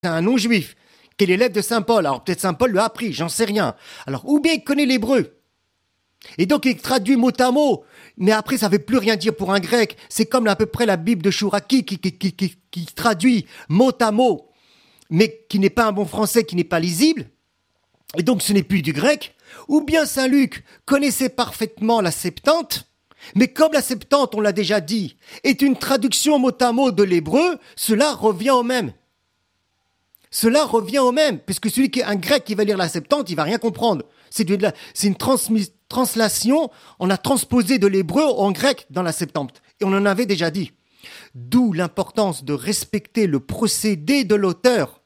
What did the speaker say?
un non-juif, qui est l'élève de Saint Paul. Alors peut-être Saint Paul lui a appris, j'en sais rien. Alors, ou bien il connaît l'hébreu. Et donc il traduit mot à mot. Mais après, ça ne veut plus rien dire pour un grec. C'est comme à peu près la Bible de Chouraki qui traduit mot à mot, mais qui n'est pas un bon français, qui n'est pas lisible. Et donc ce n'est plus du grec. Ou bien Saint Luc connaissait parfaitement la Septante, mais comme la Septante, on l'a déjà dit, est une traduction mot à mot de l'hébreu, cela revient au même. Cela revient au même, puisque celui qui est un grec qui va lire la Septante, il va rien comprendre. C'est une translation, on a transposé de l'hébreu en grec dans la Septante. Et on en avait déjà dit. D'où l'importance de respecter le procédé de l'auteur.